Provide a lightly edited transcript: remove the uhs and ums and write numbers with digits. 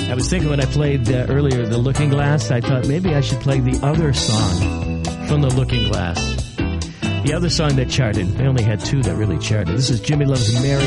I was thinking when I played earlier The Looking Glass, I thought maybe I should play the other song from The Looking Glass. The other song that charted. They only had two that really charted. This is Jimmy Loves Mary.